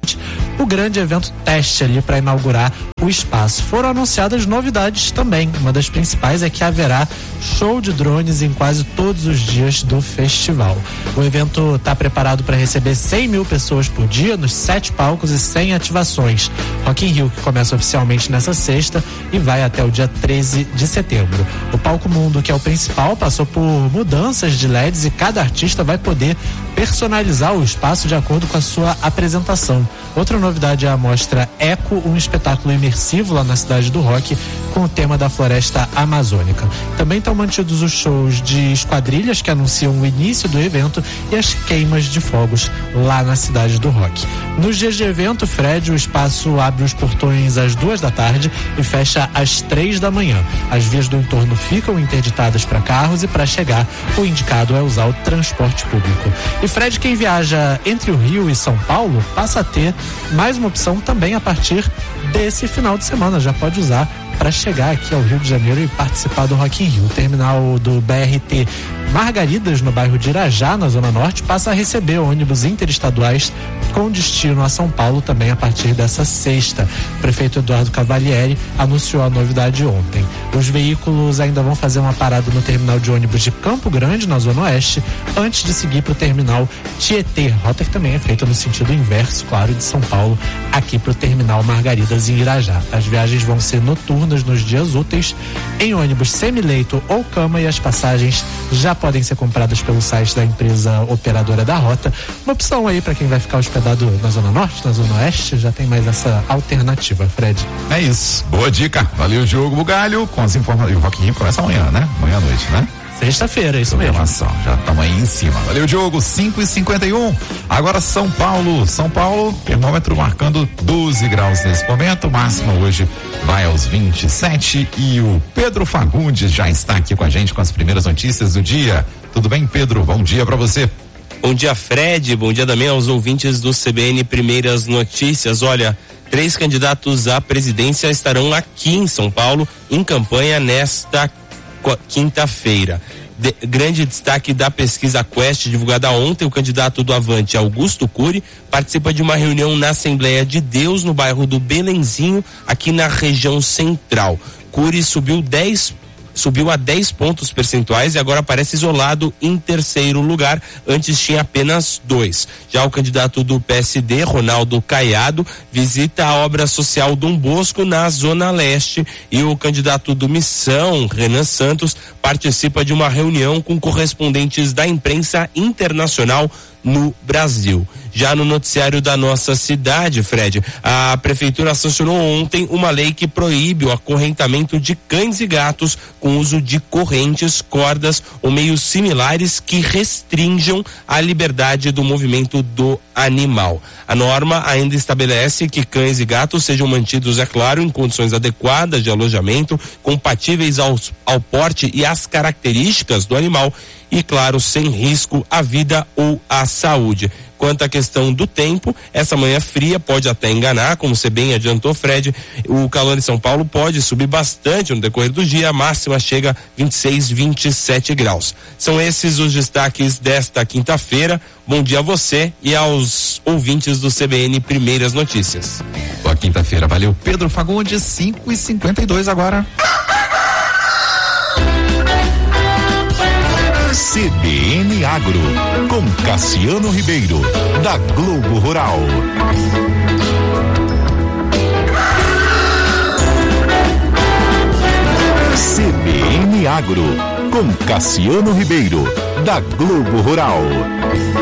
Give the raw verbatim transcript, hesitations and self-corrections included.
o grande evento teste ali para inaugurar o espaço. Foram anunciadas novidades também. Uma das principais é que haverá show de drones em quase todos os dias do festival. O evento está preparado para receber cem mil pessoas por dia nos sete palcos e cem ativações. Rock in Rio, que começa oficialmente nessa sexta e vai até o dia treze de setembro. O Palco Mundo, que é o principal, passou por mudanças de L E Ds e cada artista vai poder personalizar o espaço de acordo com a sua apresentação. Outra novidade é a mostra Eco, um espetáculo imersivo lá na Cidade do Rock com o tema da floresta amazônica. Também estão mantidos os shows de esquadrilhas que anunciam o início do evento e as queimas de fogos lá na Cidade do Rock. Nos dias de evento, Fred, o espaço abre os portões às duas da tarde e fecha às três da manhã. As vias do entorno ficam interditadas para carros e para chegar, o indicado é usar o transporte público. E Fred, quem viaja entre o Rio e São Paulo, passa a ter mais uma opção também a partir desse final de semana. Já pode usar para chegar aqui ao Rio de Janeiro e participar do Rock in Rio. O terminal do B R T Margaridas, no bairro de Irajá, na Zona Norte, passa a receber ônibus interestaduais com destino a São Paulo também a partir dessa sexta. O prefeito Eduardo Cavalieri anunciou a novidade ontem. Os veículos ainda vão fazer uma parada no terminal de ônibus de Campo Grande, na Zona Oeste, antes de seguir para o terminal Tietê, rota que também é feita no sentido inverso, claro, de São Paulo, aqui para o terminal Margaridas, em Irajá. As viagens vão ser noturnas nos dias úteis, em ônibus semileito ou cama, e as passagens já podem ser compradas pelo site da empresa operadora da rota. Uma opção aí para quem vai ficar hospedado na Zona Norte, na Zona Oeste, já tem mais essa alternativa, Fred. É isso, boa dica. Valeu, Diogo Bugalho, com as informações. O Rock in Rio começa amanhã, né? Amanhã à noite, né? Sexta-feira, isso mesmo. Já estamos aí em cima. Valeu, Diogo. cinco e cinquenta e um. Agora São Paulo. São Paulo, termômetro marcando doze graus nesse momento. Máxima hoje vai aos vinte e sete. E o Pedro Fagundes já está aqui com a gente com as primeiras notícias do dia. Tudo bem, Pedro? Bom dia para você. Bom dia, Fred. Bom dia também aos ouvintes do C B N Primeiras Notícias. Olha, três candidatos à presidência estarão aqui em São Paulo em campanha nesta quinta-feira. De, grande destaque da pesquisa Quest, divulgada ontem. O candidato do Avante, Augusto Cury, participa de uma reunião na Assembleia de Deus, no bairro do Belenzinho, aqui na região central. Cury subiu dez subiu a dez pontos percentuais e agora aparece isolado em terceiro lugar. Antes tinha apenas dois. Já o candidato do P S D, Ronaldo Caiado, visita a obra social Dom Bosco na Zona Leste, e o candidato do Missão, Renan Santos, participa de uma reunião com correspondentes da imprensa internacional no Brasil. Já no noticiário da nossa cidade, Fred, a prefeitura sancionou ontem uma lei que proíbe o acorrentamento de cães e gatos com uso de correntes, cordas ou meios similares que restringam a liberdade do movimento do animal. A norma ainda estabelece que cães e gatos sejam mantidos, é claro, em condições adequadas de alojamento, compatíveis aos, ao porte e às características do animal e, claro, sem risco à vida ou à saúde. Quanto à questão do tempo, essa manhã fria pode até enganar, como você bem adiantou, Fred. O calor em São Paulo pode subir bastante no decorrer do dia, a máxima chega a vinte e seis, vinte e sete graus. São esses os destaques desta quinta-feira. Bom dia a você e aos ouvintes do C B N Primeiras Notícias. Boa quinta-feira, valeu, Pedro Fagundes. Cinco e cinquenta e dois agora. C B N Agro, com Cassiano Ribeiro, da Globo Rural. C B N Agro, com Cassiano Ribeiro, da Globo Rural.